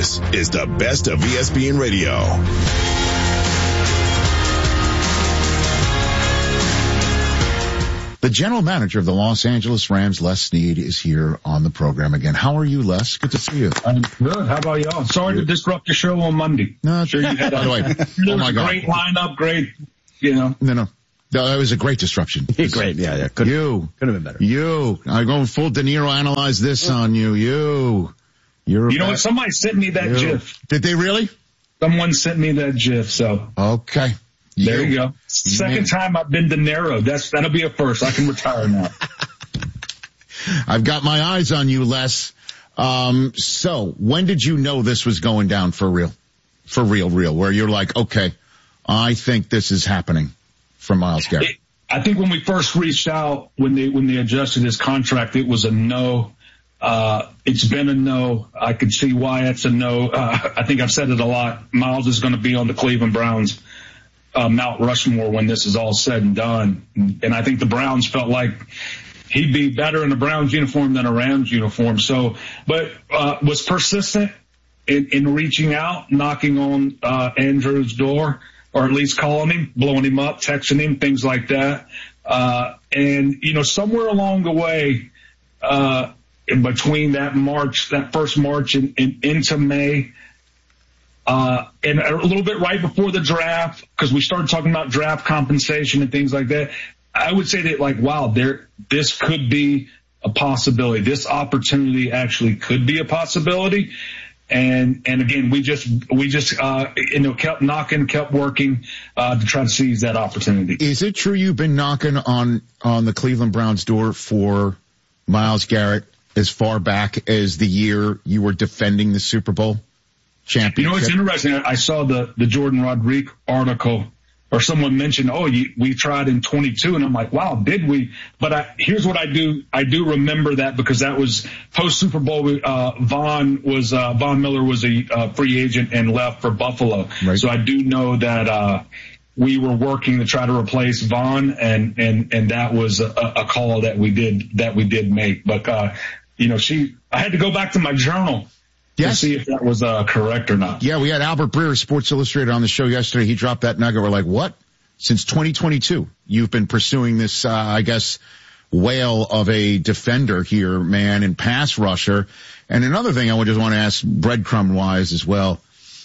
This is the best of ESPN Radio. The general manager of the Los Angeles Rams, Les Snead, is here on the program again. How are you, Les? Good to see you. I'm good. How about y'all? Sorry to disrupt your show on Monday. No, sure you had. By the way, oh my God, great lineup, great. No, that was a great disruption. Great, yeah. Could have been better. I'm going full De Niro. Analyze this on you. You're. You know what? Somebody sent me that GIF. Did they really? Someone sent me that GIF. So okay. There you go. Second time I've been De Niro. That'll be a first. I can retire now. I've got my eyes on you, Les. So when did you know this was going down for real? For real, where you're like, okay, I think this is happening for Myles Garrett. I think when we first reached out, when they adjusted his contract, it was a no. It's been a no. I could see why it's a no. I think I've said it a lot. Myles is going to be on the Cleveland Browns Mount Rushmore when this is all said and done. And I think the Browns felt like he'd be better in a Browns uniform than a Rams uniform. So, but was persistent in reaching out, knocking on Andrew's door, or at least calling him, blowing him up, texting him, things like that. And somewhere along the way, in between that first March and into May, and a little bit right before the draft, because we started talking about draft compensation and things like that, I would say that, like, wow, this could be a possibility. This opportunity actually could be a possibility. And again, we just kept knocking, kept working, to try to seize that opportunity. Is it true you've been knocking on the Cleveland Browns door for Myles Garrett as far back as the year you were defending the Super Bowl championship? It's interesting. I saw the Jordan Rodriguez article, or someone mentioned, we tried in 22, and I'm like, wow, did we? But here's what I do. I do remember that because that was post Super Bowl. Von Miller was a free agent and left for Buffalo. Right. So I do know that, we were working to try to replace Von, and that was a call that we did make. But, I had to go back to my journal. Yes. To see if that was correct or not. Yeah, we had Albert Breer, Sports Illustrated, on the show yesterday. He dropped that nugget. We're like, what? Since 2022, you've been pursuing this, whale of a defender here, man, and pass rusher. And another thing I just want to ask, breadcrumb-wise as well,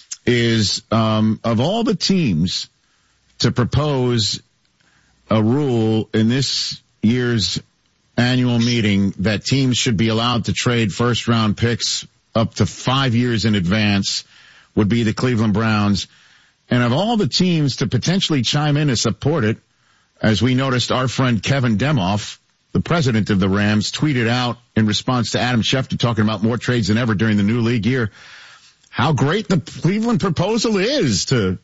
is of all the teams to propose a rule in this year's annual meeting that teams should be allowed to trade first-round picks up to 5 years in advance, would be the Cleveland Browns. And of all the teams to potentially chime in to support it, as we noticed, our friend Kevin Demoff, the president of the Rams, tweeted out in response to Adam Schefter talking about more trades than ever during the new league year, how great the Cleveland proposal is to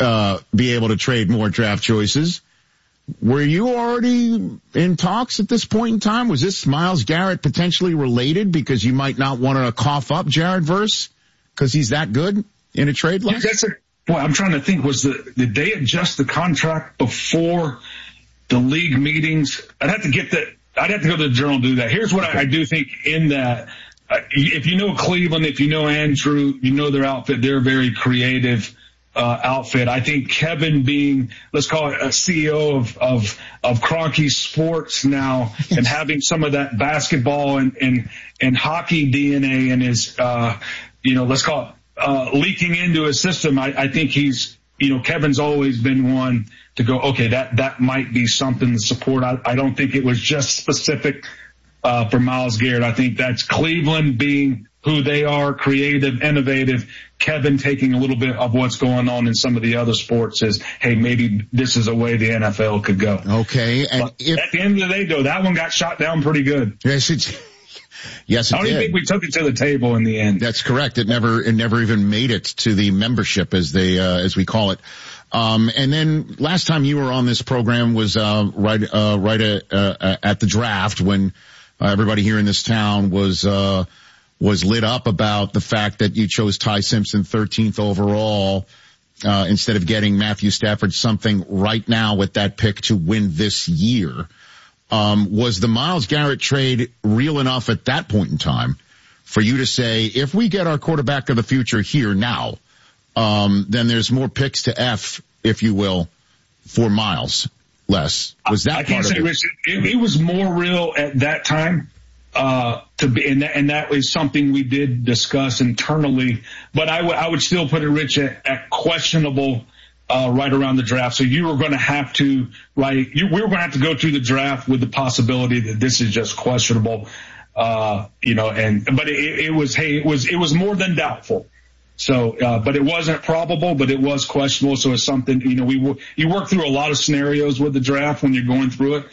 be able to trade more draft choices. Were you already in talks at this point in time? Was this Myles Garrett potentially related because you might not want to cough up Jared Verse because he's that good in a trade like that? I'm trying to think, did they adjust the contract before the league meetings? I'd have to go to the Journal to do that. Here's what I do think in that. If you know Cleveland, if you know Andrew, you know their outfit, they're very creative outfit. I think Kevin being, let's call it a CEO of Kroenke Sports now, and having some of that basketball and hockey DNA in his, let's call it, leaking into his system. I think he's, Kevin's always been one to go, okay, that might be something to support. I don't think it was just specific, for Myles Garrett. I think that's Cleveland being who they are, creative, innovative. Kevin taking a little bit of what's going on in some of the other sports is, hey, maybe this is a way the NFL could go. Okay. And at the end of the day, though, that one got shot down pretty good. Yes, it I don't even think we took it to the table in the end. That's correct. It never even made it to the membership, as we call it. And then last time you were on this program was right at the draft, when everybody here in this town was lit up about the fact that you chose Ty Simpson 13th overall, instead of getting Matthew Stafford something right now with that pick to win this year. Was the Myles Garrett trade real enough at that point in time for you to say, if we get our quarterback of the future here now, then there's more picks to F, if you will, for Miles. Les, was that I can't say, Rich, it was more real at that time, and that was something we did discuss internally, but I would still put it, Rich, at questionable, right around the draft. So you were going to have to, we were going to have to go through the draft with the possibility that this is just questionable, but it was more than doubtful. So, but it wasn't probable, but it was questionable. So it's something, you work through a lot of scenarios with the draft when you're going through it.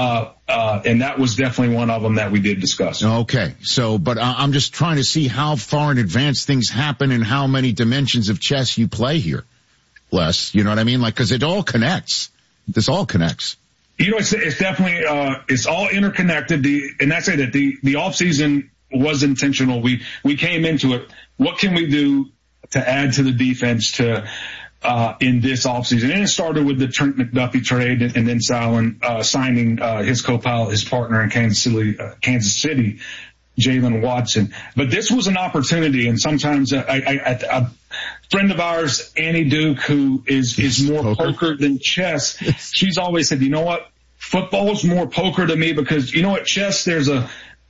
And that was definitely one of them that we did discuss. Okay. So, but I'm just trying to see how far in advance things happen and how many dimensions of chess you play here, Les. You know what I mean? Cause it all connects. This all connects. It's definitely, it's all interconnected. And I say that the off season was intentional. We came into it. What can we do to add to the defense in this offseason? And it started with the Trent McDuffie trade and then signing his co-pilot, his partner in Kansas City, Jalen Watson. But this was an opportunity, and sometimes a friend of ours, Annie Duke, who is more poker than chess, she's always said, you know what, football's more poker to me because, chess, there's a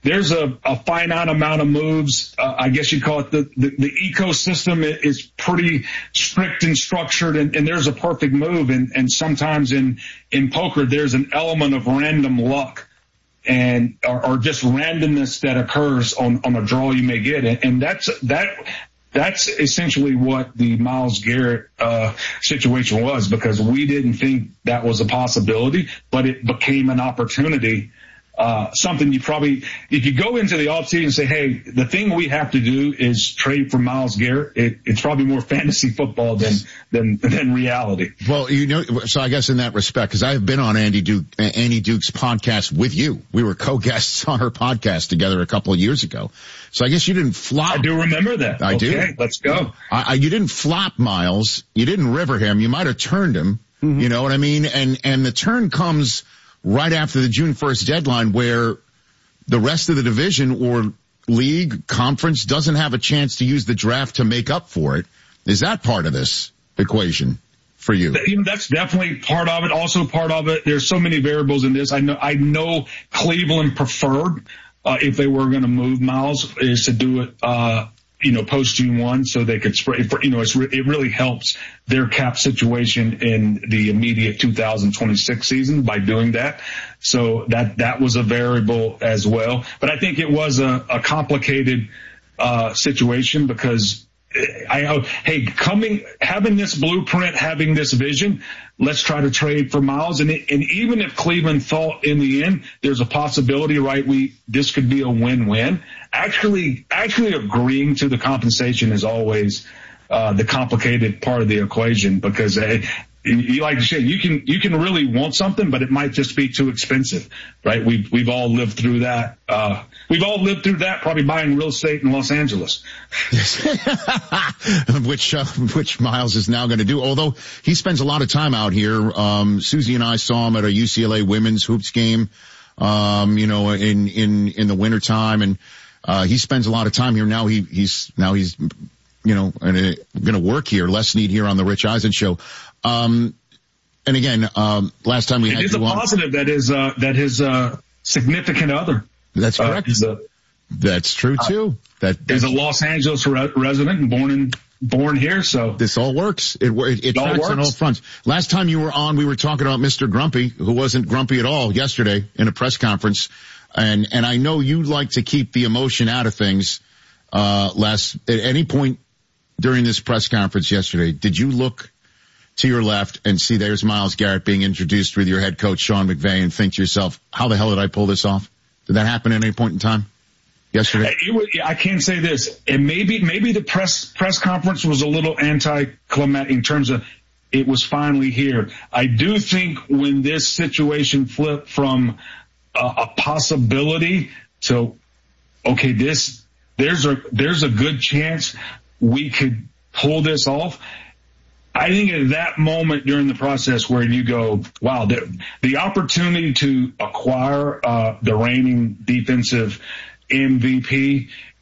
finite amount of moves. I guess you'd call it the ecosystem is pretty strict and structured, and there's a perfect move. And sometimes in poker, there's an element of random luck and or just randomness that occurs on a draw you may get. And that's essentially what the Myles Garrett situation was, because we didn't think that was a possibility, but it became an opportunity. Something you probably, if you go into the offseason and say, hey, the thing we have to do is trade for Myles Garrett, it's probably more fantasy football than reality. Well, so I guess in that respect, because I've been on Annie Duke's podcast with you. We were co-guests on her podcast together a couple of years ago. So I guess you didn't flop. I do remember that. I do. Okay, let's go. You didn't flop Myles. You didn't river him. You might have turned him. Mm-hmm. You know what I mean? And the turn comes right after the June 1st deadline, where the rest of the division or league conference doesn't have a chance to use the draft to make up for it. Is that part of this equation for you? That's definitely part of it. Also part of it, there's so many variables in this. I know Cleveland preferred, if they were going to move Myles, is to do it, post June 1, so they could spread, it really helps their cap situation in the immediate 2026 season by doing that. So that was a variable as well. But I think it was a complicated, situation, because having this blueprint, having this vision, let's try to trade for Myles. And even if Cleveland thought in the end there's a possibility, right, this could be a win-win. Actually agreeing to the compensation is always the complicated part of the equation, because you like to say you can really want something, but it might just be too expensive, right? We've all lived through that. We've all lived through that, probably buying real estate in Los Angeles. Which Myles is now going to do, although he spends a lot of time out here. Susie and I saw him at a UCLA women's hoops game, in the winter time, and he spends a lot of time here now. He's going to work here. Les Snead here on the Rich Eisen Show. And again, last time we had you on. It is a positive that his significant other. That's correct. That's true too. He's a Los Angeles resident and born here. So this all works. It tracks on all fronts. Last time you were on, we were talking about Mr. Grumpy, who wasn't grumpy at all yesterday in a press conference. And I know you like to keep the emotion out of things. Les, at any point during this press conference yesterday, did you look to your left and see there's Myles Garrett being introduced with your head coach, Sean McVay, and think to yourself, how the hell did I pull this off? Did that happen at any point in time yesterday? I can't say this. And maybe the press conference was a little anticlimactic in terms of it was finally here. I do think when this situation flipped from a possibility to, okay, there's a good chance we could pull this off. I think at that moment during the process where you go, wow, the opportunity to acquire the reigning defensive MVP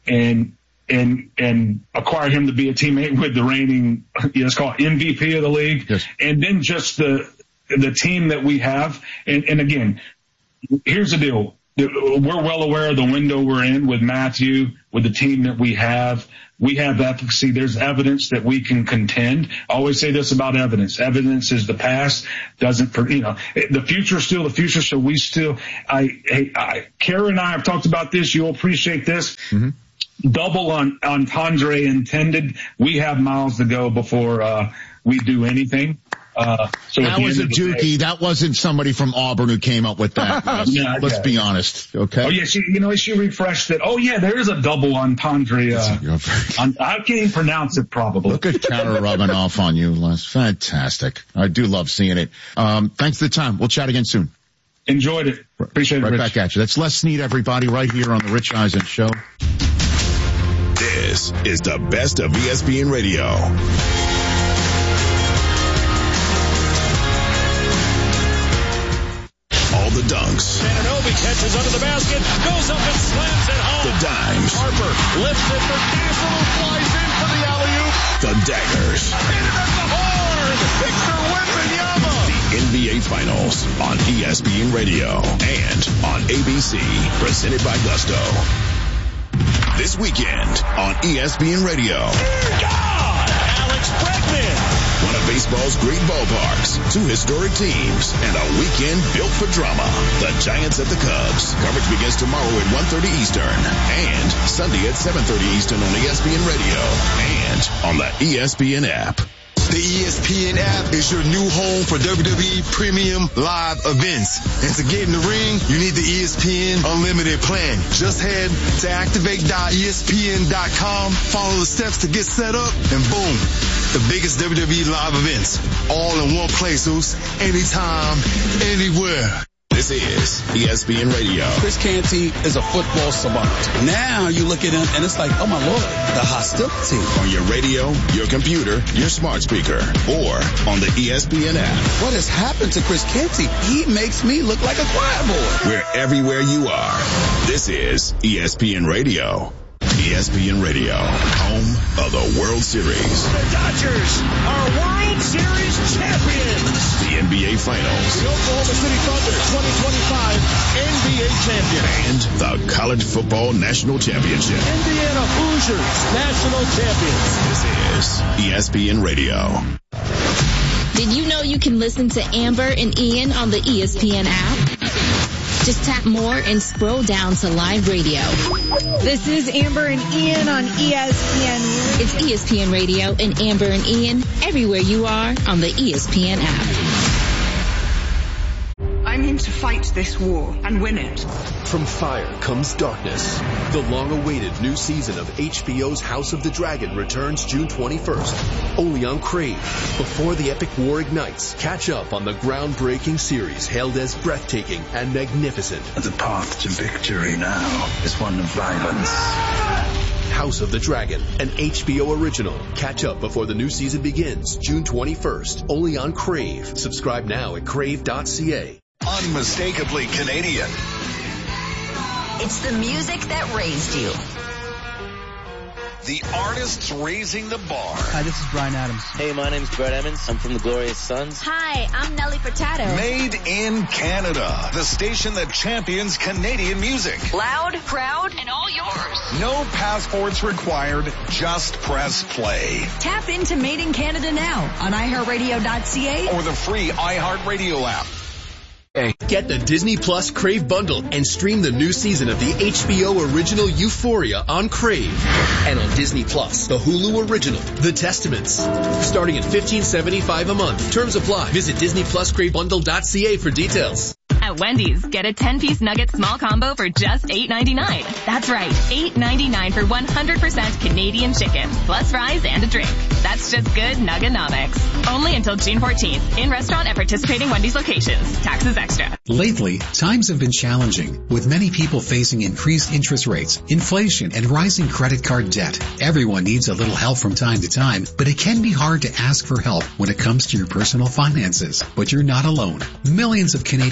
and acquire him to be a teammate with the reigning, let's call it MVP of the league. Yes. And then just the team that we have. And again, here's the deal. We're well aware of the window we're in with Matthew, with the team that we have. We have efficacy. There's evidence that we can contend. I always say this about evidence. Evidence is the past. The future is still the future. So we still, Kara and I have talked about this. You'll appreciate this. Mm-hmm. Double entendre intended. We have miles to go before we do anything. So that was a dookie. That wasn't somebody from Auburn who came up with that. Let's be honest. Okay. Oh yeah, she refreshed it. Oh yeah, there is a double entendre. I can't even pronounce it probably. Look at Kara rubbing off on you, Les. Fantastic. I do love seeing it. Thanks for the time. We'll chat again soon. Enjoyed it. Appreciate it, Right Rich. back at you. That's Les Snead, everybody, right here on the Rich Eisen Show. This is the best of ESPN Radio. All the dunks. Ananobi catches under the basket, goes up and slams it home. The dimes. Harper lifts it for Castle, who flies in for the alley-oop. The daggers. Hit it at the horn. Victor Wembanyama. The NBA Finals on ESPN Radio and on ABC, presented by Gusto. This weekend on ESPN Radio. God! Alex Bregman. One of baseball's great ballparks, two historic teams, and a weekend built for drama. The Giants at the Cubs. Coverage begins tomorrow at 1:30 Eastern and Sunday at 7:30 Eastern on ESPN Radio and on the ESPN app. The ESPN app is your new home for WWE Premium Live events. And to get in the ring, you need the ESPN Unlimited plan. Just head to activate.espn.com, follow the steps to get set up, and boom, the biggest WWE live events. All in one place, anytime, anywhere. This is ESPN Radio. Chris Canty is a football savant. Now you look at him and it's like, oh my Lord, the hostility. On your radio, your computer, your smart speaker, or on the ESPN app. What has happened to Chris Canty? He makes me look like a choir boy. We're everywhere you are. This is ESPN Radio. ESPN Radio, home of the World Series. The Dodgers are World Series champions. The NBA Finals. The Oklahoma City Thunder 2025 NBA champion. And the College Football National Championship. Indiana Hoosiers national champions. This is ESPN Radio. Did you know you can listen to Amber and Ian on the ESPN app? Just tap more and scroll down to live radio. This is Amber and Ian on ESPN. It's ESPN Radio and Amber and Ian everywhere you are on the ESPN app. I'm in to fight this war and win it. From fire comes darkness. The long-awaited new season of HBO's House of the Dragon returns June 21st, only on Crave. Before the epic war ignites, catch up on the groundbreaking series hailed as breathtaking and magnificent. The path to victory now is one of violence. House of the Dragon, an HBO original. Catch up before the new season begins, June 21st, only on Crave. Subscribe now at crave.ca. Unmistakably Canadian. It's the music that raised you. The artists raising the bar. Hi, this is Bryan Adams. Hey, my name's Brett Emmons. I'm from the Glorious Sons. Hi, I'm Nelly Furtado. Made in Canada. The station that champions Canadian music. Loud, proud, and all yours. No passports required. Just press play. Tap into Made in Canada now on iHeartRadio.ca or the free iHeartRadio app. Get the Disney Plus Crave bundle and stream the new season of the HBO original Euphoria on Crave. And on Disney Plus, the Hulu original, The Testaments. Starting at $15.75 a month. Terms apply. Visit DisneyPlusCraveBundle.ca for details. At Wendy's, get a 10-piece nugget small combo for just $8.99. That's right, $8.99 for 100% Canadian chicken, plus fries and a drink. That's just good Nuggenomics. Only until June 14th. In restaurant at participating Wendy's locations. Taxes extra. Lately, times have been challenging, with many people facing increased interest rates, inflation, and rising credit card debt. Everyone needs a little help from time to time, but it can be hard to ask for help when it comes to your personal finances. But you're not alone. Millions of Canadians share that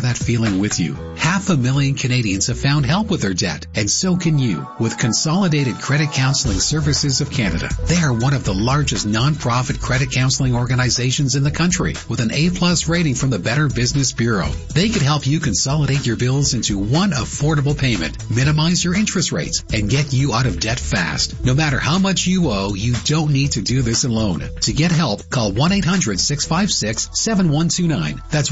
that feeling with you. 500,000 Canadians have found help with their debt, and so can you with Consolidated Credit Counseling Services of Canada. They are one of the largest non-profit credit counseling organizations in the country with an A+ rating from the Better Business Bureau. They could help you consolidate your bills into one affordable payment, minimize your interest rates, and get you out of debt fast. No matter how much you owe, you don't need to do this alone. To get help, call 1-800-656-7129. That's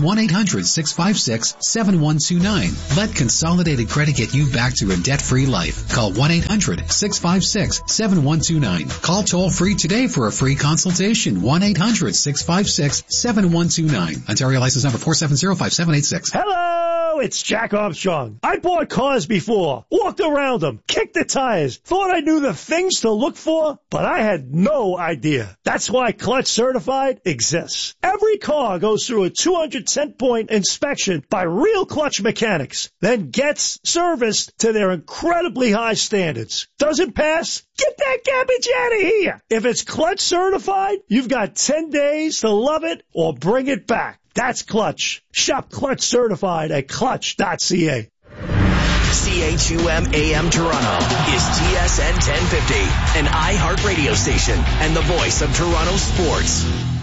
1-800-656-7129. Let Consolidated Credit get you back to a debt-free life. Call 1-800-656-7129. Call toll-free today for a free consultation. 1-800-656-7129. Ontario license number 4705786. Hello, it's Jack Armstrong. I bought cars before, walked around them, kicked the tires, thought I knew the things to look for, but I had no idea. That's why Clutch Certified exists. Every car goes through a 210-point inspection by real Clutch mechanics, then gets serviced to their incredibly high standards. Doesn't pass? Get that garbage out of here. If it's Clutch Certified, you've got 10 days to love it or bring it back. That's Clutch. Shop Clutch Certified at clutch.ca. CHUM AM Toronto is TSN 1050, an iHeart radio station and the voice of Toronto sports.